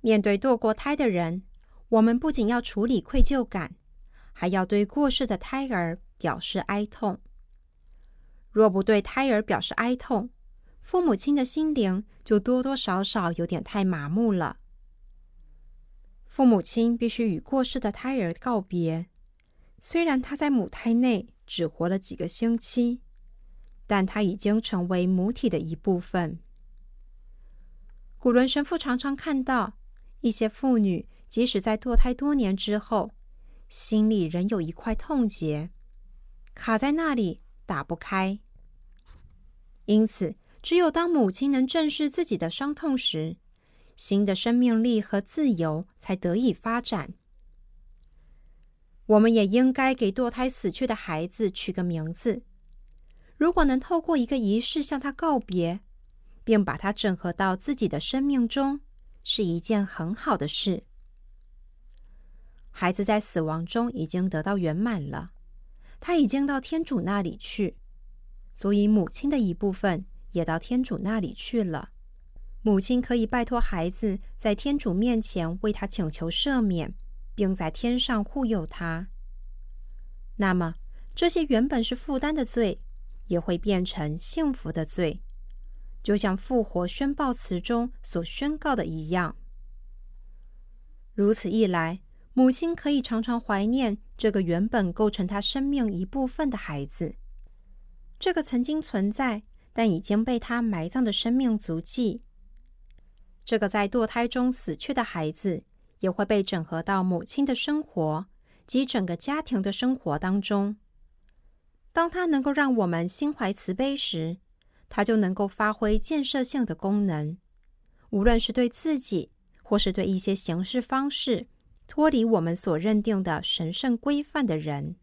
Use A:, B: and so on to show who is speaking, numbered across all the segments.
A: 面对堕过胎的人，我们不仅要处理愧疚感，还要对过世的胎儿表示哀痛。若不对胎儿表示哀痛，父母亲的心灵就多多少少有点太麻木了。父母亲必须与过世的胎儿告别，虽然他在母胎内只活了几个星期，但他已经成为母体的一部分。古伦神父常常看到一些妇女，即使在堕胎多年之后，心里仍有一块痛结，卡在那里打不开。因此，只有当母亲能正视自己的伤痛时，新的生命力和自由才得以发展。我们也应该给堕胎死去的孩子取个名字，如果能透过一个仪式向他告别，并把它整合到自己的生命中，是一件很好的事。孩子在死亡中已经得到圆满了，他已经到天主那里去，所以母亲的一部分也到天主那里去了。母亲可以拜托孩子在天主面前为他请求赦免，并在天上护佑他。那么，这些原本是负担的罪，也会变成幸福的罪，就像复活宣报词中所宣告的一样。如此一来，母亲可以常常怀念这个原本构成她生命一部分的孩子，这个曾经存在但已经被她埋葬的生命足迹。这个在堕胎中死去的孩子也会被整合到母亲的生活及整个家庭的生活当中。当他能够让我们心怀慈悲时，他就能够发挥建设性的功能，无论是对自己或是对一些行事方式脱离我们所认定的神圣规范的人。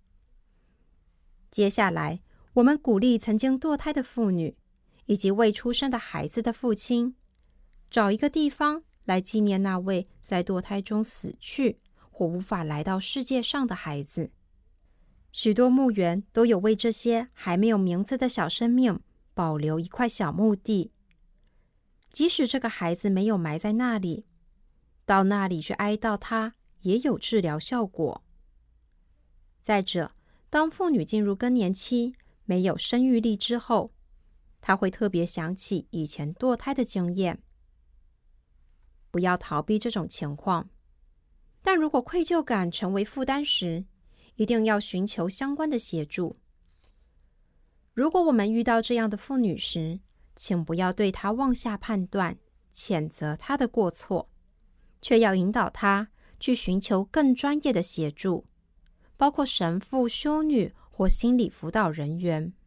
A: 接下来，我们鼓励曾经堕胎的妇女以及未出生的孩子的父亲，找一个地方来纪念那位在堕胎中死去或无法来到世界上的孩子。许多墓园都有为这些还没有名字的小生命保留一块小墓地，即使这个孩子没有埋在那里，到那里去哀悼他也有治疗效果。再者，当妇女进入更年期没有生育力之后，她会特别想起以前堕胎的经验。不要逃避这种情况，但如果愧疚感成为负担时，一定要寻求相关的协助。如果我们遇到这样的妇女时，请不要对她妄下判断，谴责她的过错，却要引导她去寻求更专业的协助，包括神父、修女或心理辅导人员。